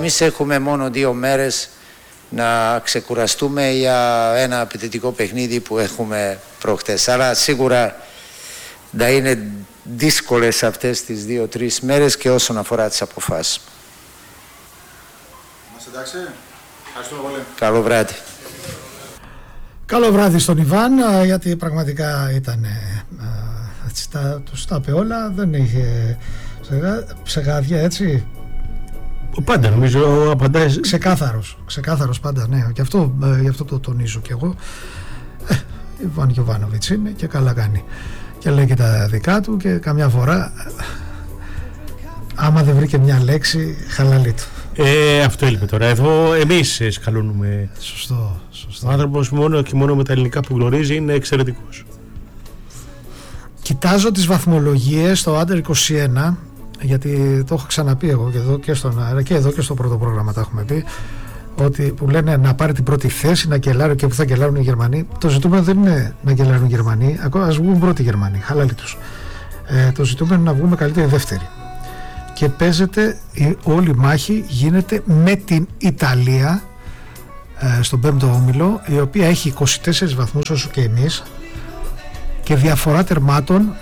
εμείς έχουμε μόνο 2 μέρες να ξεκουραστούμε για ένα απαιτητικό παιχνίδι που έχουμε προχτές. Άρα σίγουρα θα είναι δύσκολες αυτές τις 2-3 μέρες και όσον αφορά τις αποφάσεις. Είμαστε εντάξει. Ευχαριστούμε πολύ. Καλό βράδυ. Καλό βράδυ στον Ιβάν, γιατί πραγματικά ήταν τους τα είπε όλα, δεν είχε ψεγάδια, έτσι. Πάντα νομίζω απαντάει. Ξεκάθαρος πάντα, ναι. Γι' αυτό το τονίζω κι εγώ. Ιβάν Γιοβάνοβιτς είναι και καλά κάνει. Και λέει και τα δικά του και καμιά φορά άμα δεν βρήκε μια λέξη, χαλαλή του. Αυτό έλειπε τώρα. Εδώ εμείς σκαλώνουμε. Σωστό. Ο άνθρωπος μόνο και μόνο με τα ελληνικά που γνωρίζει είναι εξαιρετικός. Κοιτάζω τις βαθμολογίες στο Under 21, γιατί το έχω ξαναπεί εγώ και εδώ και στον αέρα και εδώ και στο πρώτο πρόγραμμα τα έχουμε πει, ότι που λένε να πάρει την πρώτη θέση, να κελάρει και που θα κελάρουν οι Γερμανοί. Το ζητούμενο δεν είναι να κελάρουν οι Γερμανοί, ακόμα ας βγουν πρώτοι οι Γερμανοί, χαλάλη τους. Το ζητούμενο είναι να βγούμε καλύτεροι δεύτεροι. Και παίζεται, όλη η μάχη γίνεται με την Ιταλία στον 5ο όμιλο, η οποία έχει 24 βαθμούς όσο και εμείς και διαφορά τερμάτων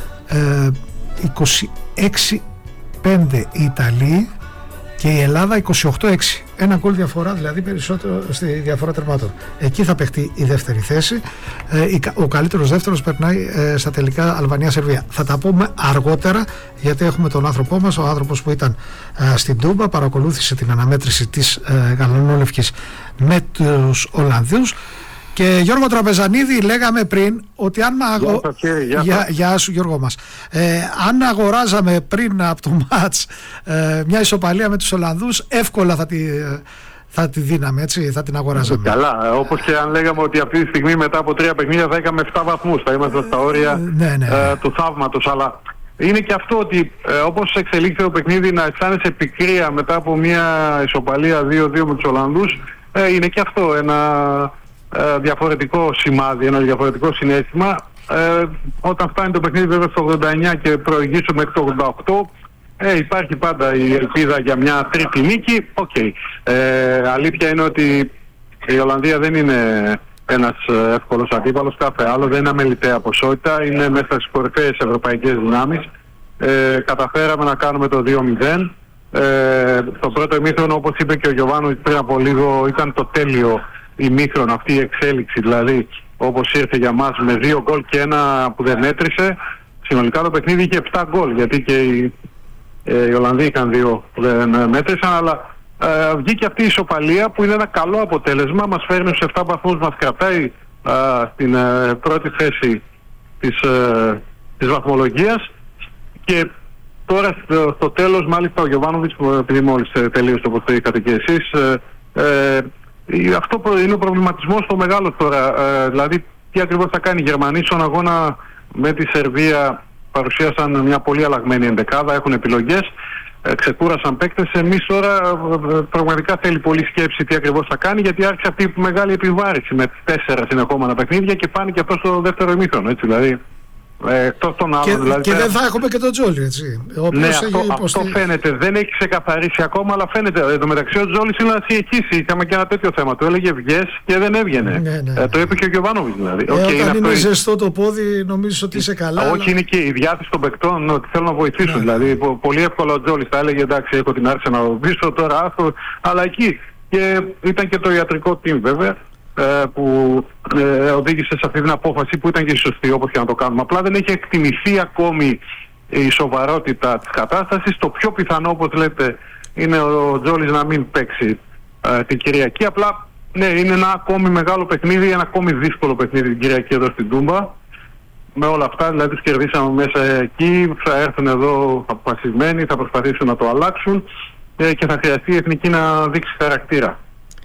26-5 οι Ιταλοί και η Ελλάδα 28-6. Ένα γκολ διαφορά, δηλαδή περισσότερο στη διαφορά τερμάτων. Εκεί θα παιχτεί η δεύτερη θέση. Ο καλύτερος δεύτερος περνάει στα τελικά Αλβανία-Σερβία. Θα τα πούμε αργότερα, γιατί έχουμε τον άνθρωπό μας, ο άνθρωπος που ήταν στην Τούμπα, παρακολούθησε την αναμέτρηση της γαλανόλευκης με τους Ολλανδούς. Και Γιώργο Τραπεζανίδη, λέγαμε πριν ότι αν Γεια σου Γιώργο μας. Αν αγοράζαμε πριν από το μάτς μια ισοπαλία με τους Ολλανδούς, εύκολα θα τη δίναμε, έτσι, θα την αγοράζαμε. Καλά, όπως και αν λέγαμε ότι αυτή τη στιγμή μετά από 3 παιχνίδια θα είχαμε 7 βαθμούς, θα είμαστε στα όρια του θαύματος, αλλά είναι και αυτό ότι όπως εξελίχθηκε το παιχνίδι, να αισθάνεσαι πικρία μετά από μια ισοπαλία 2-2 με τους Ολλανδούς, είναι και αυτό ένα διαφορετικό σημάδι, ένα διαφορετικό συναίσθημα. Όταν φτάνει το παιχνίδι βέβαια στο 89 και προηγήσου μέχρι το 88, υπάρχει πάντα η ελπίδα για μια τρίτη νίκη. Αλήθεια είναι ότι η Ολλανδία δεν είναι ένας εύκολος αντίπαλος, κάθε άλλο, δεν είναι αμεληταία ποσότητα, είναι μέσα στις κορυφαίες ευρωπαϊκές δυνάμεις. Καταφέραμε να κάνουμε το 2-0. Στο πρώτο ημίχρονο, όπως είπε και ο Γιοβάνοβιτς πριν από λίγο, ήταν το τέλειο ημίχρονο, αυτή η εξέλιξη, δηλαδή όπως ήρθε για μας με 2 γκολ και ένα που δεν μέτρησε. Συνολικά το παιχνίδι είχε 7 γκολ, γιατί και οι Ολλανδοί είχαν 2 που δεν μέτρησαν, αλλά βγήκε αυτή η ισοπαλία που είναι ένα καλό αποτέλεσμα, μας φέρνει στους 7 βαθμούς, μας κρατάει στην πρώτη θέση της βαθμολογίας. Και τώρα στο τέλος, μάλιστα ο Γιοβάνοβιτς, επειδή μόλις τελείωσε όπως το είχατε και εσείς, αυτό είναι ο προβληματισμός το μεγάλο τώρα, δηλαδή τι ακριβώς θα κάνει η Γερμανία. Στον αγώνα με τη Σερβία παρουσίασαν μια πολύ αλλαγμένη ενδεκάδα, έχουν επιλογές, ξεκούρασαν παίκτες. Εμείς τώρα πραγματικά θέλει πολλή σκέψη τι ακριβώς θα κάνει, γιατί άρχισε αυτή η μεγάλη επιβάρηση με 4 συνεχόμενα παιχνίδια και φάνηκε αυτό στο δεύτερο ημίχρονο, έτσι δηλαδή. Και δεν θα έχουμε και τον Τζόλι, έτσι. Ναι, αυτό φαίνεται. Δεν έχει ξεκαθαρίσει ακόμα, αλλά φαίνεται. Εν τω μεταξύ, ο Τζόλις είναι να συνεχίσει. Είχαμε και ένα τέτοιο θέμα. Το έλεγε βγες και δεν έβγαινε. Το είπε και ο Γιοβάνοβιτς δηλαδή. Όταν είναι ζεστό το πόδι, νομίζεις ότι είσαι καλά. Όχι, είναι και η διάθεση των παικτών ότι θέλουν να βοηθήσουν. Δηλαδή, πολύ εύκολα ο Τζόλις θα έλεγε εντάξει, έχω την άρση να οδηγήσω τώρα, άστο. Αλλά εκεί και ήταν και το ιατρικό team βέβαια, που οδήγησε σε αυτή την απόφαση που ήταν και σωστή, όπως και να το κάνουμε. Απλά δεν έχει εκτιμηθεί ακόμη η σοβαρότητα της κατάστασης. Το πιο πιθανό, όπως λέτε, είναι ο Τζόλις να μην παίξει την Κυριακή. Απλά ναι, είναι ένα ακόμη μεγάλο παιχνίδι, ένα ακόμη δύσκολο παιχνίδι την Κυριακή εδώ στην Τούμπα. Με όλα αυτά, δηλαδή τους κερδίσαμε μέσα εκεί, θα έρθουν εδώ αποφασισμένοι, θα προσπαθήσουν να το αλλάξουν και θα χρειαστεί η εθνική να δείξει χαρακτήρα.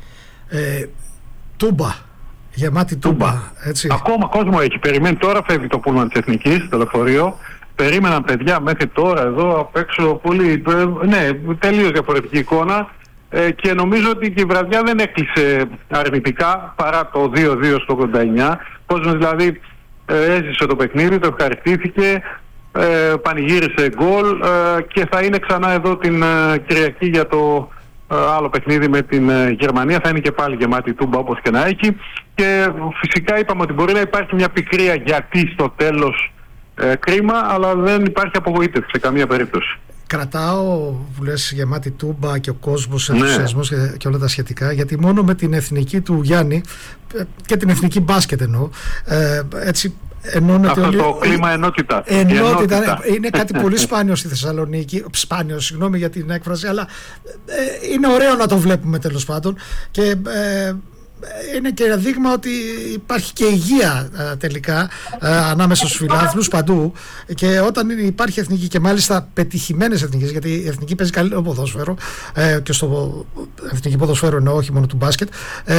Τούμπα, γεμάτη Τούμπα, έτσι. Ακόμα κόσμο έχει, περιμένει, τώρα φεύγει το πούλμαν της Εθνικής, το λεωφορείο. Περίμεναν παιδιά μέχρι τώρα εδώ απ' έξω πολύ, ναι, τελείως διαφορετική εικόνα, και νομίζω ότι η βραδιά δεν έκλεισε αρνητικά παρά το 2-2 στο 89. Ο κόσμος δηλαδή έζησε το παιχνίδι, το ευχαριστήθηκε, πανηγύρισε γκολ και θα είναι ξανά εδώ την Κυριακή για το άλλο παιχνίδι με την Γερμανία, θα είναι και πάλι γεμάτη τούμπα όπως και να έχει. Και φυσικά είπαμε ότι μπορεί να υπάρχει μια πικρία γιατί στο τέλος κρίμα, αλλά δεν υπάρχει απογοήτευση σε καμία περίπτωση. Κρατάω που λες γεμάτη τούμπα και ο κόσμος, ενθουσιασμός και όλα τα σχετικά, γιατί μόνο με την εθνική του Γιάννη και την εθνική μπάσκετ εννοώ, έτσι ενώνεται αυτό το κλίμα ενότητα. Είναι κάτι πολύ σπάνιο στη Θεσσαλονίκη. Σπάνιο, συγγνώμη για την έκφραση, αλλά είναι ωραίο να το βλέπουμε τέλος πάντων. Και είναι και δείγμα ότι υπάρχει και υγεία τελικά ανάμεσα στους φιλάθλους παντού, και όταν υπάρχει εθνική και μάλιστα πετυχημένες εθνικές, γιατί η εθνική παίζει καλύτερο ποδόσφαιρο, και στο εθνική ποδοσφαίρο εννοώ, όχι μόνο του μπάσκετ,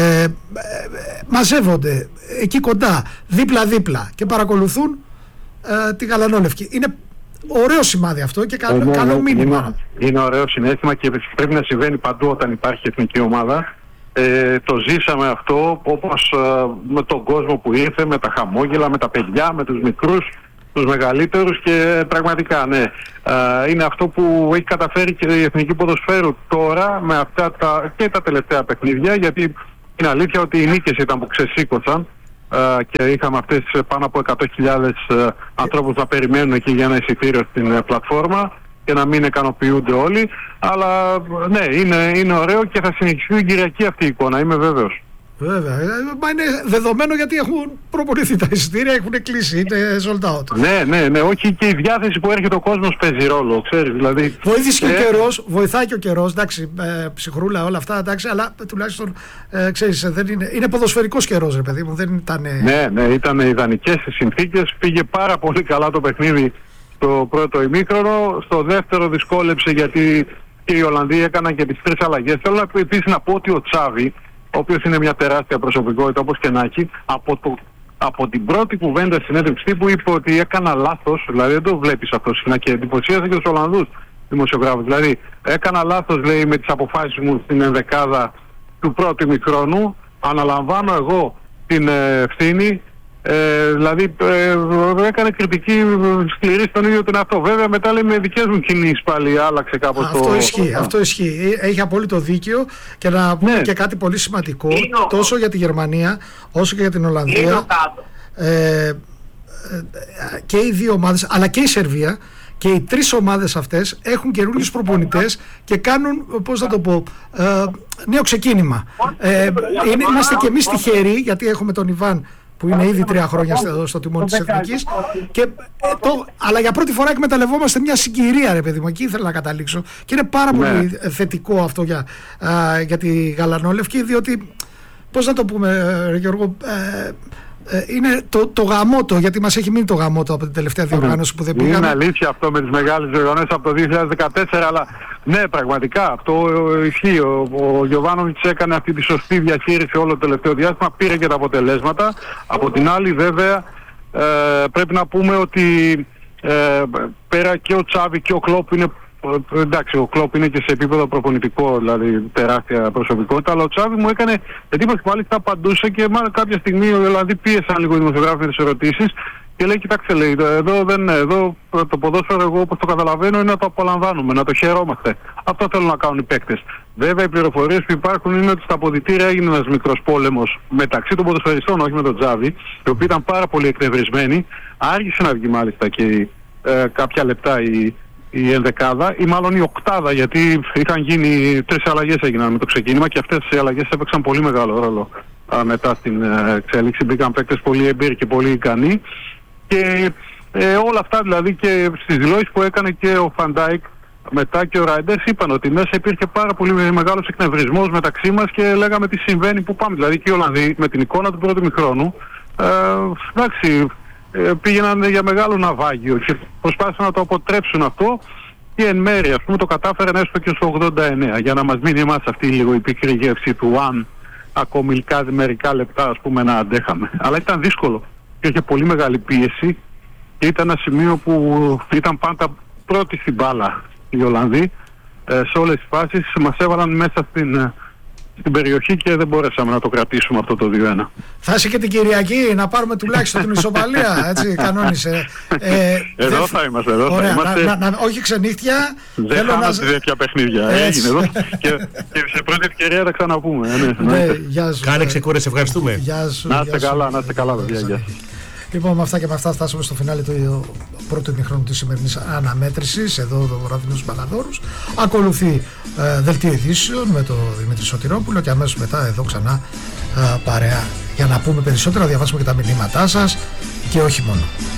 μαζεύονται εκεί κοντά δίπλα-δίπλα και παρακολουθούν τη γαλανόλευκη. Είναι ωραίο σημάδι αυτό και καλό μήνυμα. Είναι ωραίο συναίσθημα και πρέπει να συμβαίνει παντού όταν υπάρχει εθνική ομάδα. Το ζήσαμε αυτό, όπως με τον κόσμο που ήρθε, με τα χαμόγελα, με τα παιδιά, με τους μικρούς, τους μεγαλύτερους, και πραγματικά ναι, είναι αυτό που έχει καταφέρει και η Εθνική Ποδοσφαίρου τώρα με αυτά και τα τελευταία παιχνίδια, γιατί είναι αλήθεια ότι οι νίκες ήταν που ξεσήκωσαν και είχαμε αυτές πάνω από 100.000 ανθρώπους να περιμένουν εκεί για ένα εισιτήριο στην πλατφόρμα και να μην ικανοποιούνται όλοι. Αλλά ναι, είναι ωραίο και θα συνεχιστεί την Κυριακή αυτή η εικόνα, είμαι βέβαιος. Βέβαια, μα είναι δεδομένο γιατί έχουν προπονηθεί τα εισιτήρια, έχουν κλείσει, είναι sold out. Ναι, όχι, και η διάθεση που έρχεται ο κόσμος παίζει ρόλο, ξέρεις, δηλαδή. Βοηθάει και ο καιρός, εντάξει, ψυχρούλα όλα αυτά, εντάξει, αλλά τουλάχιστον, ξέρεις, δεν είναι ποδοσφαιρικός καιρός, ρε παιδί μου, δεν ήταν. Ναι, ήταν ιδανικές οι συνθήκες, πήγε πάρα πολύ καλά το παιχνίδι στο πρώτο ημίχρονο, στο δεύτερο δυσκόλεψε γιατί και οι Ολλανδοί έκαναν και τις 3 αλλαγές. Θέλω επίσης να πω ότι ο Τσάβη, ο οποίος είναι μια τεράστια προσωπικότητα όπως και να έχει, από την πρώτη κουβέντα συνέντευξη που είπε ότι έκανα λάθος, δηλαδή δεν το βλέπεις αυτό συχνά, και εντυπωσίασε και τους Ολλανδούς δημοσιογράφους. Δηλαδή έκανα λάθος, λέει, με τις αποφάσεις μου στην ενδεκάδα του πρώτου ημιχρόνου, αναλαμβάνω εγώ την ευθύνη. Δηλαδή έκανε κριτική σκληρή στον ίδιο τον εαυτό. Βέβαια μετά λέει με δικές μου κινήσεις πάλι άλλαξε κάπως αυτό ισχύει. Έχει απόλυτο δίκιο. Και να πούμε και κάτι πολύ σημαντικό, τόσο για τη Γερμανία όσο και για την Ολλανδία, και οι δύο ομάδες αλλά και η Σερβία, και οι 3 ομάδες αυτές έχουν καινούριους προπονητές και κάνουν, πώς θα το πω, νέο ξεκίνημα. Είμαστε και εμείς τυχεροί γιατί έχουμε τον Ιβάν που είναι ήδη 3 χρόνια στο τιμόνι της Εθνικής, αλλά για πρώτη φορά εκμεταλλευόμαστε μια συγκυρία, ρε παιδί μου, εκεί ήθελα να καταλήξω, και είναι πάρα πολύ θετικό αυτό για τη γαλανόλευκη, διότι, πώς να το πούμε, ρε Γιώργο, είναι το γαμότο, γιατί μας έχει μείνει το γαμότο από την τελευταία διοργάνωση που δεν πήγαμε. Είναι αλήθεια αυτό με τις μεγάλες διοργανώσεις από το 2014, αλλά ναι, πραγματικά αυτό ισχύει. Ο Γιοβάνοβιτς έκανε αυτή τη σωστή διαχείριση όλο το τελευταίο διάστημα, πήρε και τα αποτελέσματα. Από την άλλη βέβαια πρέπει να πούμε ότι πέρα και ο Τσάβη και ο Κλόπ είναι, εντάξει, ο Κλόπ είναι και σε επίπεδο προπονητικό, δηλαδή τεράστια προσωπικότητα, αλλά ο Τσάβη μου έκανε εντύπωση, μάλιστα απαντούσε και μάλλον κάποια στιγμή δηλαδή πίεσαν λίγο οι δημοσιογράφοι με τις ερωτήσεις και λέει, κοιτάξτε, λέει, εδώ το ποδόσφαιρο, εγώ όπως το καταλαβαίνω, είναι να το απολαμβάνουμε, να το χαιρόμαστε. Αυτό θέλουν να κάνουν οι παίκτες. Βέβαια οι πληροφορίες που υπάρχουν είναι ότι στα αποδυτήρια έγινε ένας μικρός πόλεμος μεταξύ των ποδοσφαιριστών, όχι με τον Τσάβη, οι οποίοι ήταν πάρα πολύ εκνευρισμένοι. Άργησε να βγει μάλιστα και κάποια λεπτά η ενδεκάδα ή μάλλον η οκτάδα, γιατί είχαν γίνει 3 αλλαγές έγιναν με το ξεκίνημα και αυτές οι αλλαγές έπαιξαν πολύ μεγάλο ρόλο μετά στην εξέλιξη. Μπήκαν παίκτες πολύ εμπειροί και πολύ ικανοί και όλα αυτά, δηλαδή, και στις δηλώσεις που έκανε και ο Φαντάικ μετά και ο Ράιντες, είπαν ότι μέσα υπήρχε πάρα πολύ μεγάλος εκνευρισμός μεταξύ μας και λέγαμε τι συμβαίνει, που πάμε. Δηλαδή και οι Ολλανδοί με την εικόνα του πρώτου ημιχρόνου, εντάξει, πήγαιναν για μεγάλο ναυάγιο και προσπάθησαν να το αποτρέψουν αυτό και εν μέρει, ας πούμε, το κατάφεραν έστω και στο 89, για να μας μείνει εμάς αυτή λίγο η πικρή γεύση του αν ακόμη μερικά λεπτά, ας πούμε, να αντέχαμε. Αλλά ήταν δύσκολο και είχε πολύ μεγάλη πίεση και ήταν ένα σημείο που ήταν πάντα πρώτοι στην μπάλα οι Ολλανδοί σε όλες τις φάσεις. Μας έβαλαν μέσα στην περιοχή και δεν μπορέσαμε να το κρατήσουμε αυτό το 2-1. Θα είσαι και την Κυριακή να πάρουμε τουλάχιστον την ισοπαλία, έτσι κανόνισε. Εδώ θα είμαστε, ωραία, όχι ξενύχτια. Δεν χάνονται τέτοια παιχνίδια. Έγινε εδώ και σε πρώτη ευκαιρία θα ξαναπούμε. Κάνε ξεκούραση, ευχαριστούμε. Να είστε καλά, παιδιά. Γεια σας. Λοιπόν, με αυτά και με αυτά φτάσαμε στο φινάλε του πρώτου ημιχρόνου της σημερινής αναμέτρησης εδώ το βράδυ με τους Μπαλαδόρους. Ακολουθεί δελτίο ειδήσεων με τον Δημήτρη Σωτηρόπουλο και αμέσως μετά εδώ ξανά παρέα για να πούμε περισσότερα, να διαβάσουμε και τα μηνύματά σας και όχι μόνο.